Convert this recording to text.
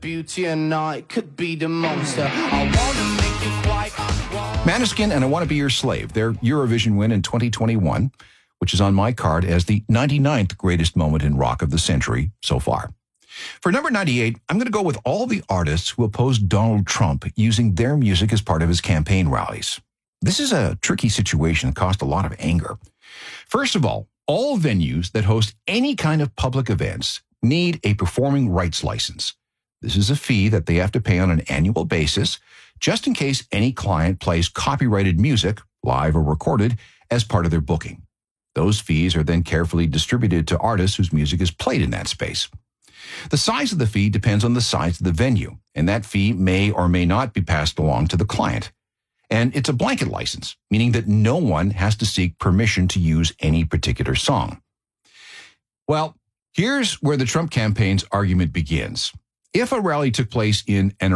Beauty and I could be the monster. I wanna make you quite. Maneskin and I Want to Be Your Slave, their Eurovision win in 2021, which is on my card as the 99th greatest moment in rock of the century so far. For number 98, I'm going to go with all the artists who opposed Donald Trump using their music as part of his campaign rallies. This is a tricky situation that caused a lot of anger. First of all venues that host any kind of public events need a performing rights license. This is a fee that they have to pay on an annual basis, just in case any client plays copyrighted music, live or recorded, as part of their booking. Those fees are then carefully distributed to artists whose music is played in that space. The size of the fee depends on the size of the venue, and that fee may or may not be passed along to the client. And it's a blanket license, meaning that no one has to seek permission to use any particular song. Well, here's where the Trump campaign's argument begins. If a rally took place in an